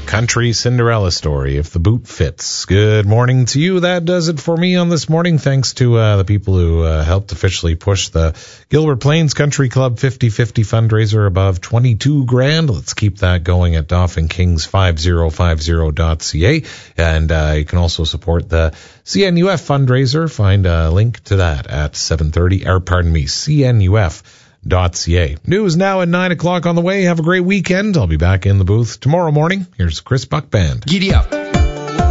Country Cinderella story, if the boot fits. Good morning to you. That does it for me on this morning. Thanks to the people who helped officially push the Gilbert Plains Country Club 50/50 fundraiser above 22 grand. Let's keep that going at DoffinKings5050.ca. And you can also support the CNUF fundraiser. Find a link to that at CNUF.ca. News now at 9 o'clock on the way. Have a great weekend. I'll be back in the booth tomorrow morning. Here's Chris Buck Band. Giddy up.